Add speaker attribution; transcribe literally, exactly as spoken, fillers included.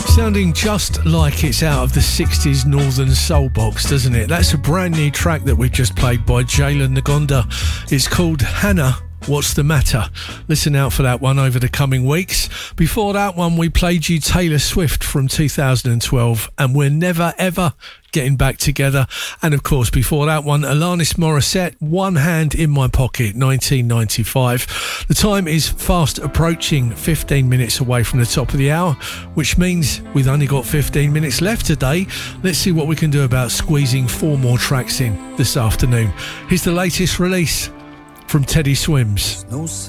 Speaker 1: Sounding just like it's out of the sixties Northern Soul box, doesn't it? That's a brand new track that we've just played by Jalen Nagonda. It's called Hannah, What's the Matter? Listen out for that one over the coming weeks. Before that one, we played you Taylor Swift from two thousand twelve, and We're Never Ever Getting Back Together. And of course, before that one, Alanis Morissette, One Hand in My Pocket, nineteen ninety-five. The time is fast approaching fifteen minutes away from the top of the hour, which means we've only got fifteen minutes left today. Let's see what we can do about squeezing four more tracks in this afternoon. Here's the latest release from Teddy Swims.
Speaker 2: No